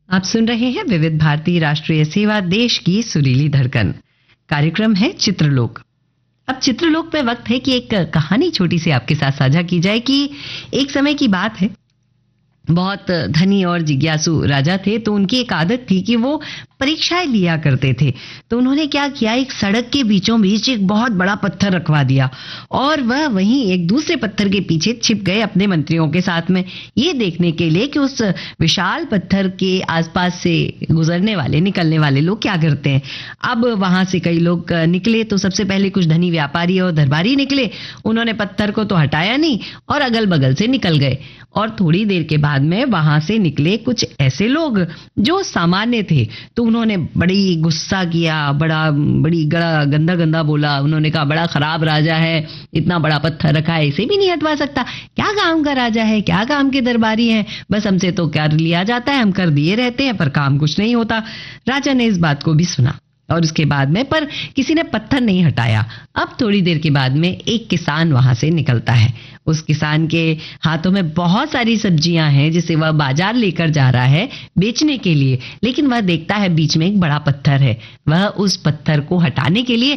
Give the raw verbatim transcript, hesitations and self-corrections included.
आप सुन रहे हैं विविध भारती राष्ट्रीय सेवा, देश की सुरीली धड़कन। कार्यक्रम है चित्रलोक। अब चित्रलोक पे वक्त है कि एक कहानी छोटी सी आपके साथ साझा की जाए कि एक समय की बात है, बहुत धनी और जिज्ञासु राजा थे। तो उनकी एक आदत थी कि वो परीक्षाएं लिया करते थे। तो उन्होंने क्या किया, एक सड़क के बीचों बीच एक बहुत बड़ा पत्थर रखवा दिया और वह वहीं एक दूसरे पत्थर के पीछे छिप गए अपने मंत्रियों के साथ में, ये देखने के लिए कि उस विशाल पत्थर के आसपास से गुजरने वाले निकलने वाले लोग क्या करते हैं। अब वहां से कई लोग निकले तो सबसे पहले कुछ धनी व्यापारी और दरबारी निकले। उन्होंने पत्थर को तो हटाया नहीं और अगल बगल से निकल गए। और थोड़ी देर के बाद में वहां से निकले कुछ ऐसे लोग जो सामान्य थे। तो उन्होंने बड़ी गुस्सा किया, बड़ा बड़ी गड़ा गंदा गंदा बोला। उन्होंने कहा, बड़ा खराब राजा है, इतना बड़ा पत्थर रखा है, इसे भी नहीं हटवा सकता। क्या काम का राजा है, क्या काम के दरबारी हैं, बस हमसे तो कर लिया जाता है, हम कर दिए रहते हैं पर काम कुछ नहीं होता। राजा ने इस बात को भी सुना और उसके बाद में पर किसी ने पत्थर नहीं हटाया। अब थोड़ी देर के बाद में एक किसान वहां से निकलता है। उस किसान के हाथों में बहुत सारी सब्जियां हैं जिसे वह बाजार लेकर जा रहा है बेचने के लिए, लेकिन वह देखता है बीच में एक बड़ा पत्थर है। वह उस पत्थर को हटाने के लिए